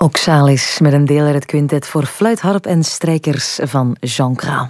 Oxalis met een deel uit het quintet voor fluit, harp en strijkers van Jean Cras.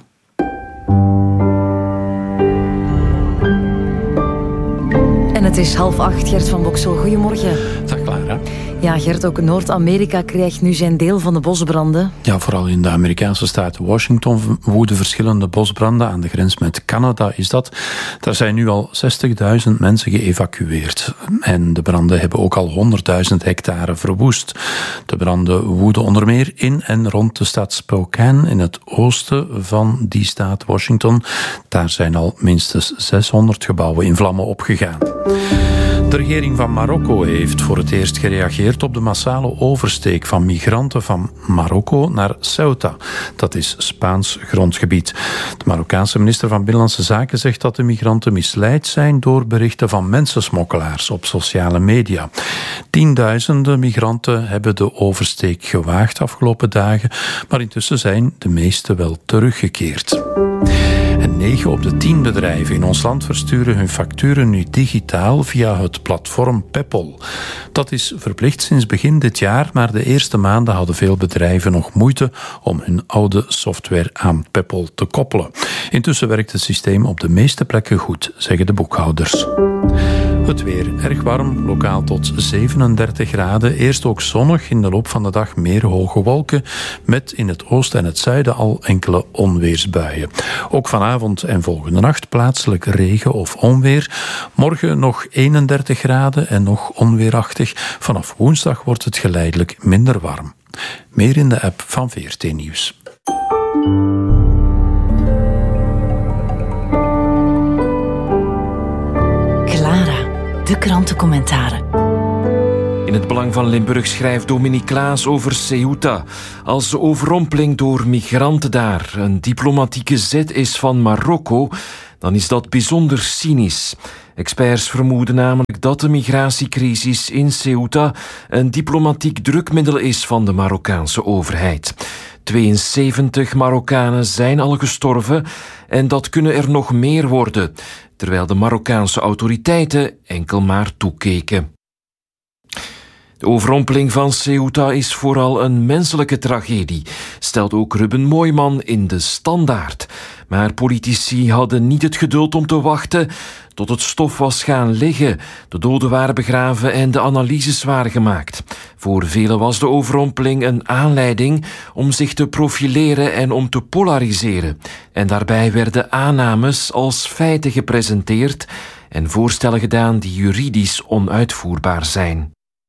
En het is 7:30, Gert van Boksel. Goedemorgen. Dag Clara. Ja, Gert, ook Noord-Amerika krijgt nu zijn deel van de bosbranden. Ja, vooral in de Amerikaanse staat Washington woeden verschillende bosbranden. Aan de grens met Canada is dat. Daar zijn nu al 60.000 mensen geëvacueerd. En de branden hebben ook al 100.000 hectare verwoest. De branden woeden onder meer in en rond de stad Spokane in het oosten van die staat Washington. Daar zijn al minstens 600 gebouwen in vlammen opgegaan. De regering van Marokko heeft voor het eerst gereageerd op de massale oversteek van migranten van Marokko naar Ceuta. Dat is Spaans grondgebied. De Marokkaanse minister van Binnenlandse Zaken zegt dat de migranten misleid zijn door berichten van mensensmokkelaars op sociale media. Tienduizenden migranten hebben de oversteek gewaagd afgelopen dagen, maar intussen zijn de meeste wel teruggekeerd. En 9 op de 10 bedrijven in ons land versturen hun facturen nu digitaal via het platform Peppol. Dat is verplicht sinds begin dit jaar, maar de eerste maanden hadden veel bedrijven nog moeite om hun oude software aan Peppol te koppelen. Intussen werkt het systeem op de meeste plekken goed, zeggen de boekhouders. Het weer erg warm, lokaal tot 37 graden. Eerst ook zonnig, in de loop van de dag meer hoge wolken, met in het oosten en het zuiden al enkele onweersbuien. Ook vanavond en volgende nacht plaatselijk regen of onweer. Morgen nog 31 graden en nog onweerachtig. Vanaf woensdag wordt het geleidelijk minder warm. Meer in de app van VRT Nieuws. De krantencommentaren. In het Belang van Limburg schrijft Dominique Klaas over Ceuta. Als overrompeling door migranten daar een diplomatieke zet is van Marokko, dan is dat bijzonder cynisch. Experts vermoeden namelijk dat de migratiecrisis in Ceuta een diplomatiek drukmiddel is van de Marokkaanse overheid. 72 Marokkanen zijn al gestorven en dat kunnen er nog meer worden, terwijl de Marokkaanse autoriteiten enkel maar toekeken. De overrompeling van Ceuta is vooral een menselijke tragedie, stelt ook Ruben Mooijman in De Standaard. Maar politici hadden niet het geduld om te wachten tot het stof was gaan liggen, de doden waren begraven en de analyses waren gemaakt. Voor velen was de overrompeling een aanleiding om zich te profileren en om te polariseren. En daarbij werden aannames als feiten gepresenteerd en voorstellen gedaan die juridisch onuitvoerbaar zijn.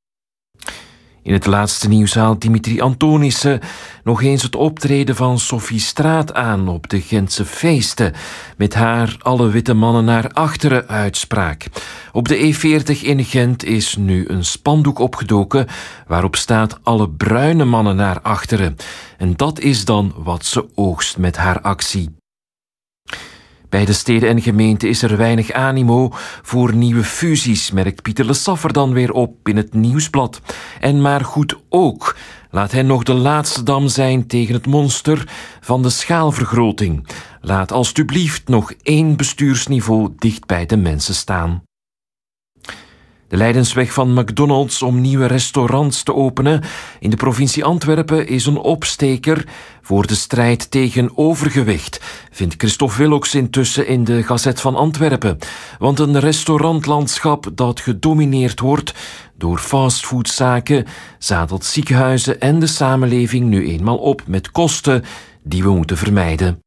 In het laatste nieuws haalt Dimitri Antonissen nog eens het optreden van Sophie Straat aan op de Gentse feesten, met haar alle witte mannen naar achteren uitspraak. Op de E40 in Gent is nu een spandoek opgedoken waarop staat alle bruine mannen naar achteren. En dat is dan wat ze oogst met haar actie. Bij de steden en gemeenten is er weinig animo voor nieuwe fusies, merkt Pieter Le Saffer dan weer op in het Nieuwsblad. En maar goed ook. Laat hen nog de laatste dam zijn tegen het monster van de schaalvergroting. Laat alstublieft nog 1 bestuursniveau dicht bij de mensen staan. De lijdensweg van McDonald's om nieuwe restaurants te openen in de provincie Antwerpen is een opsteker voor de strijd tegen overgewicht, vindt Christophe Willocks intussen in de Gazet van Antwerpen. Want een restaurantlandschap dat gedomineerd wordt door fastfoodzaken zadelt ziekenhuizen en de samenleving nu eenmaal op met kosten die we moeten vermijden.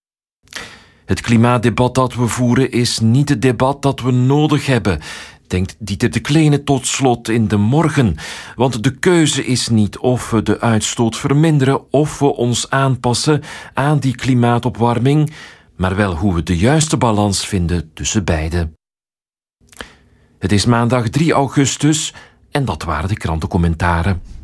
Het klimaatdebat dat we voeren is niet het debat dat we nodig hebben, denkt Dieter de Kleene tot slot in De Morgen. Want de keuze is niet of we de uitstoot verminderen of we ons aanpassen aan die klimaatopwarming, maar wel hoe we de juiste balans vinden tussen beide. Het is maandag 3 augustus en dat waren de krantencommentaren.